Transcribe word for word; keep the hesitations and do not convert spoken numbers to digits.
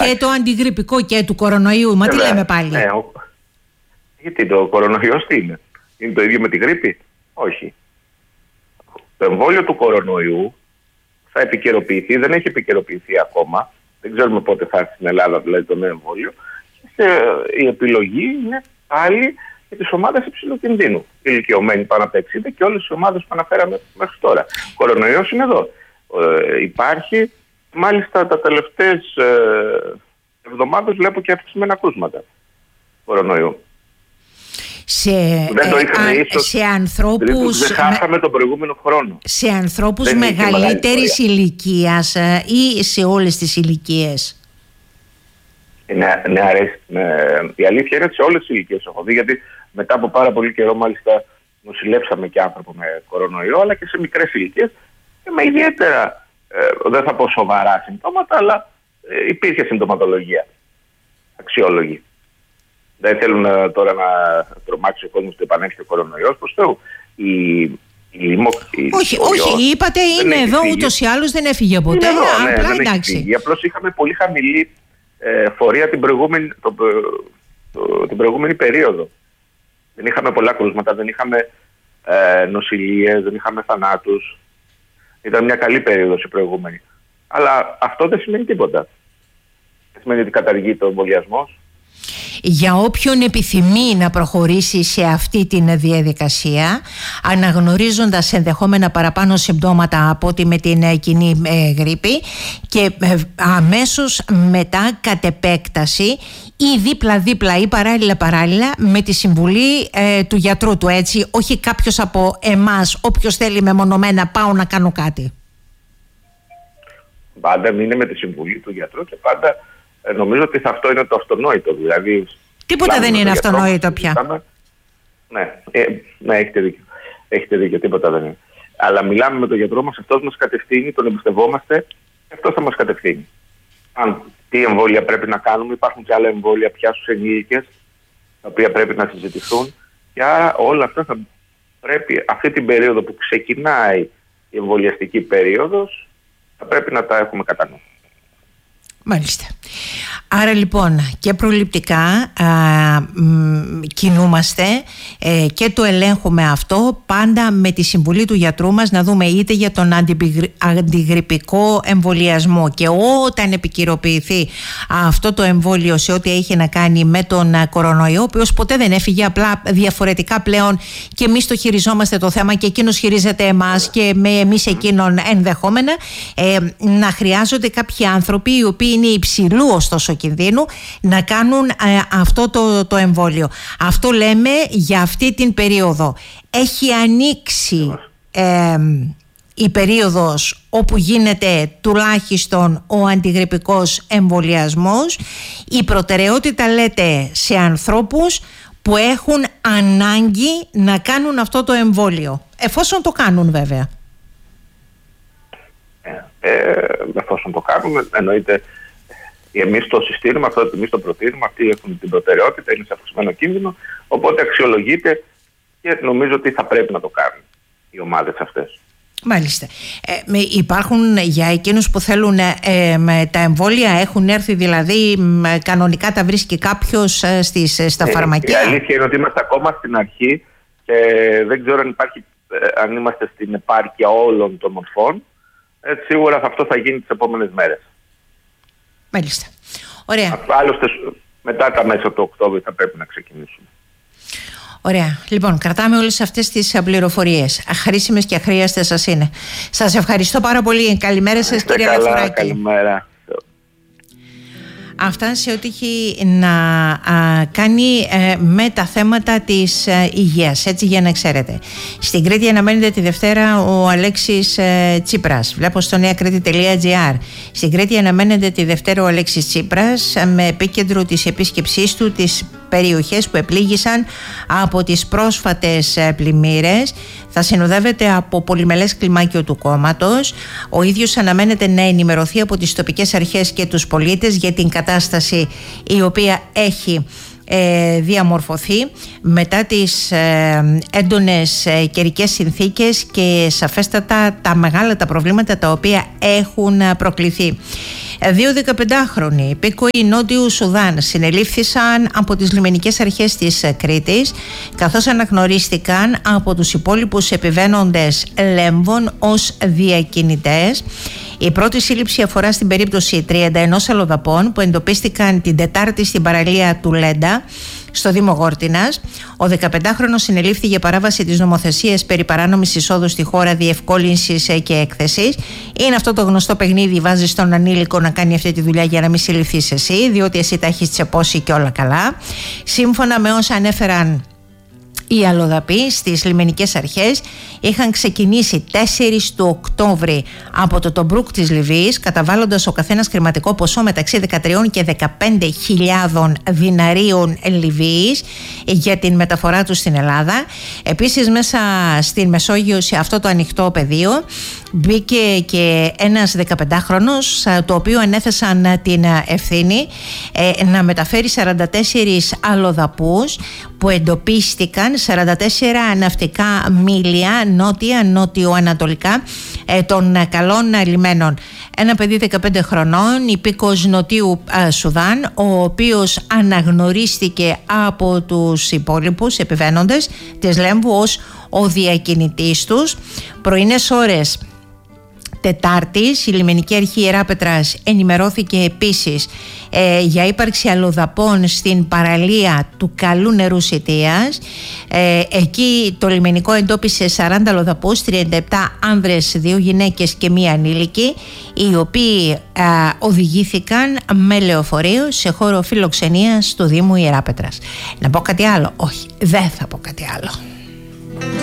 και το αντιγρυπικό και του κορονοϊού. Μα Βέβαια, τι λέμε πάλι. Ναι, ο... Γιατί το κορονοϊός τι είναι? Είναι το ίδιο με τη γρίπη? Όχι. Το εμβόλιο του κορονοϊού θα επικαιροποιηθεί, δεν έχει επικαιροποιηθεί ακόμα. Δεν ξέρουμε πότε θα έρθει στην Ελλάδα δηλαδή το νέο εμβόλιο. Και η επιλογή είναι πάλι για τις ομάδες υψηλού κινδύνου. Ηλικιωμένοι πάνω από τα εξήντα και όλες τις ομάδες που αναφέραμε μέχρι τώρα. Ο κορονοϊός είναι εδώ. Ε, υπάρχει, μάλιστα τα τελευταίες ε, εβδομάδες βλέπω και αυξημένα κρούσματα κορονοϊού. Σε, δεν το είχαμε ε, ίσως, σε ανθρώπους, δεν χάσαμε τον προηγούμενο χρόνο. Σε ανθρώπους μεγαλύτερης ηλικίας ή σε όλες τις ηλικίες? Ναι, νεαρές, ναι, η αλήθεια είναι σε όλες τις ηλικίες έχω δει, γιατί μετά από πάρα πολύ καιρό μάλιστα νοσηλεύσαμε και άνθρωπο με κορονοϊό, αλλά και σε μικρές ηλικίες και με ιδιαίτερα, ε, δεν θα πω σοβαρά συμπτώματα, αλλά ε, υπήρχε συμπτωματολογία αξιόλογη. Δεν θέλουν ε, τώρα να τρομάξει ο κόσμος ότι επανέλθει ο κορονοϊός προς Θεού. Η, η, η, όχι, όχι, είπατε είναι εδώ φύγει. Ούτως ή άλλως δεν έφυγε ποτέ, εδώ, ναι, απλά δεν εντάξει. Απλώς είχαμε πολύ χαμηλή ε, φορεία την προηγούμενη, το, το, την προηγούμενη περίοδο. Δεν είχαμε πολλά κρούσματα, δεν είχαμε ε, νοσηλίες, δεν είχαμε θανάτους. Ήταν μια καλή περίοδος η προηγούμενη. Αλλά αυτό δεν σημαίνει τίποτα. Δεν σημαίνει ότι καταργείται ο εμβολιασμός. Για όποιον επιθυμεί να προχωρήσει σε αυτή την διαδικασία, αναγνωρίζοντας ενδεχόμενα παραπάνω συμπτώματα από ότι με την κοινή ε, γρίπη, και ε, αμέσως μετά κατ' επέκταση ή δίπλα-δίπλα ή παράλληλα-παράλληλα με τη συμβουλή ε, του γιατρού του, έτσι, όχι κάποιος από εμάς, όποιος θέλει μεμονωμένα πάω να κάνω κάτι. Πάντα είναι με τη συμβουλή του γιατρού και πάντα ε, νομίζω ότι αυτό είναι το αυτονόητο. Δηλαδή, τίποτα δεν είναι αυτονόητο πια. Ναι, ε, ναι, έχετε δίκιο. Έχετε δίκιο, τίποτα δεν είναι. Αλλά μιλάμε με τον γιατρό μας, αυτός μας κατευθύνει, τον εμπιστευόμαστε και αυτός θα μας κατευθύνει. Αν τι εμβόλια πρέπει να κάνουμε, υπάρχουν και άλλα εμβόλια πια στους ενήλικες, τα οποία πρέπει να συζητηθούν. Και άρα όλα αυτά θα πρέπει, αυτή την περίοδο που ξεκινάει η εμβολιαστική περίοδος, θα πρέπει να τα έχουμε κατά νου. Μάλιστα. Άρα λοιπόν και προληπτικά α, μ, κινούμαστε ε, και το ελέγχουμε αυτό πάντα με τη συμβουλή του γιατρού μας, να δούμε είτε για τον αντιγρυπικό εμβολιασμό, και όταν επικυροποιηθεί αυτό το εμβόλιο σε ό,τι έχει να κάνει με τον κορονοϊό, ο οποίος ποτέ δεν έφυγε, απλά διαφορετικά πλέον και εμείς το χειριζόμαστε το θέμα και εκείνος χειρίζεται εμάς και με εμείς εκείνον ενδεχόμενα, ε, να χρειάζονται κάποιοι άνθρωποι οι οποίοι είναι υψηλού ωστόσο κινδύνου να κάνουν ε, αυτό το, το εμβόλιο. Αυτό λέμε για αυτή την περίοδο. Έχει ανοίξει ε, η περίοδος όπου γίνεται τουλάχιστον ο αντιγρυπικός εμβολιασμός. Η προτεραιότητα, λέτε, σε ανθρώπους που έχουν ανάγκη να κάνουν αυτό το εμβόλιο, εφόσον το κάνουν βέβαια. Ε, εφόσον το κάνουμε, εννοείται. Εμείς το συστήνουμε, αυτό εμείς το προτείνουμε, αυτοί έχουν την προτεραιότητα, είναι σε αυξημένο κίνδυνο, οπότε αξιολογείται και νομίζω ότι θα πρέπει να το κάνουν οι ομάδες αυτές. Μάλιστα. Ε, με, υπάρχουν για εκείνους που θέλουν ε, με τα εμβόλια, έχουν έρθει δηλαδή με, κανονικά τα βρίσκει κάποιος ε, στις, στα ε, φαρμακεία. Η αλήθεια είναι ότι είμαστε ακόμα στην αρχή και δεν ξέρω αν, υπάρχει, ε, αν είμαστε στην επάρκεια όλων των μορφών. Ε, σίγουρα αυτό θα γίνει τις επόμενες μέρες. Μάλιστα. Ωραία. Άλλωστε μετά τα μέσα του Οκτώβρη θα πρέπει να ξεκινήσουμε. Ωραία. Λοιπόν, κρατάμε όλες αυτές τις πληροφορίες. Χρήσιμες και αχρίαστες σας είναι. Σας ευχαριστώ πάρα πολύ. Καλημέρα σας, Είστε κύριε καλά, Λεφοράκη. Καλημέρα. Αυτά σε ό,τι έχει να α, κάνει ε, με τα θέματα της ε, υγείας, έτσι, για να ξέρετε. Στην Κρήτη αναμένεται τη Δευτέρα ο Αλέξης ε, Τσίπρας. Βλέπω στο νεακρήτη τελεία τζι άρ. Στην Κρήτη αναμένεται τη Δευτέρα ο Αλέξης Τσίπρας ε, με επίκεντρο της επίσκεψής του τις περιοχές που επλήγησαν από τις πρόσφατες ε, πλημμύρες. Θα συνοδεύεται από πολυμελές κλιμάκιο του κόμματος. Ο ίδιος αναμένεται να ενημερωθεί από τις τοπικές αρχές και τους πολίτες για την κατάσταση η οποία έχει ε, διαμορφωθεί μετά τις ε, έντονες ε, καιρικές συνθήκες και σαφέστατα τα μεγάλα τα προβλήματα τα οποία έχουν προκληθεί. Δύο δεκαπεντάχρονοι υπήκοοι Νότιου Σουδάν συνελήφθησαν από τις λιμενικές αρχές της Κρήτης, καθώς αναγνωρίστηκαν από τους υπόλοιπους επιβαίνοντες λέμβων ως διακινητές. Η πρώτη σύλληψη αφορά στην περίπτωση τριάντα ένα αλλοδαπών που εντοπίστηκαν την Τετάρτη στην παραλία του Λέντα, στο Δήμο Γόρτινας. Ο δεκαπεντάχρονος συνελήφθη για παράβαση της νομοθεσίας περί παράνομης εισόδου στη χώρα, διευκόλυνσης και έκθεσης. Είναι αυτό το γνωστό παιχνίδι, βάζεις τον ανήλικο να κάνει αυτή τη δουλειά για να μην συλληφθείς εσύ, διότι εσύ τα έχεις τσεπώσει και όλα καλά. Σύμφωνα με όσα ανέφεραν οι αλλοδαποί στις λιμενικές αρχές, είχαν ξεκινήσει τέσσερις του Οκτώβρη από το Τομπρούκ της Λιβύης, καταβάλλοντας ο καθένας χρηματικό ποσό μεταξύ δεκατρία και δεκαπέντε χιλιάδων διναρίων Λιβύης για την μεταφορά τους στην Ελλάδα. Επίσης, μέσα στην Μεσόγειο, σε αυτό το ανοιχτό πεδίο, μπήκε και ένας δεκαπεντάχρονος, το οποίο ανέθεσαν την ευθύνη ε, να μεταφέρει σαράντα τέσσερις αλλοδαπούς που εντοπίστηκαν σαράντα τέσσερα ναυτικά μίλια νότια, νότιο-ανατολικά ε, των καλών λιμένων. Ένα παιδί δεκαπέντε χρονών, υπήκος Νοτιού ε, Σουδάν, ο οποίος αναγνωρίστηκε από τους υπόλοιπους επιβαίνοντες της Λέμβου ως ο διακινητής τους. Πρωινές ώρες Τετάρτης, η Λιμενική Αρχή Ιεράπετρας ενημερώθηκε επίσης ε, για ύπαρξη αλλοδαπών στην παραλία του Καλού Νερού Σιτίας. Ε, εκεί το λιμενικό εντόπισε σαράντα αλλοδαπούς, τριάντα επτά άνδρες, δύο γυναίκες και μία ανήλικη, οι οποίοι ε, οδηγήθηκαν με λεωφορείο σε χώρο φιλοξενίας του Δήμου Ιεράπετρας. Να πω κάτι άλλο? Όχι, δεν θα πω κάτι άλλο.